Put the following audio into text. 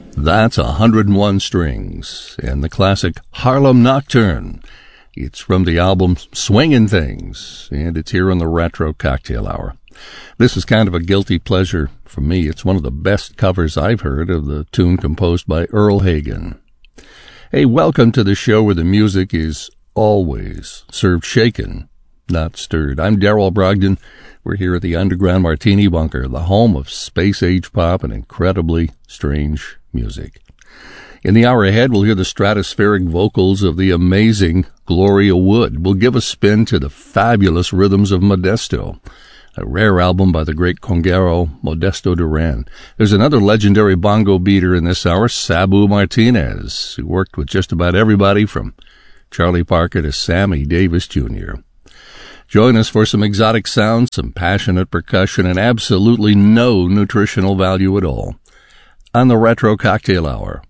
That's 101 Strings and the classic Harlem Nocturne. It's from the album Swingin' Things, and it's here on the Retro Cocktail Hour. This is kind of a guilty pleasure for me. It's one of the best covers I've heard of the tune composed by Earl Hagen. Hey, welcome to the show where the music is always served shaken, not stirred. I'm Darrell Brogdon. We're here at the Underground Martini Bunker, the home of space-age pop and incredibly strange music. In the hour ahead, we'll hear the stratospheric vocals of the amazing Gloria Wood. We'll give a spin to the fabulous rhythms of Modesto, a rare album by the great conguero Modesto Duran. There's another legendary bongo beater in this hour, Sabu Martinez, who worked with just about everybody from Charlie Parker to Sammy Davis Jr. Join us for some exotic sounds, some passionate percussion, and absolutely no nutritional value at all on the Retro Cocktail Hour.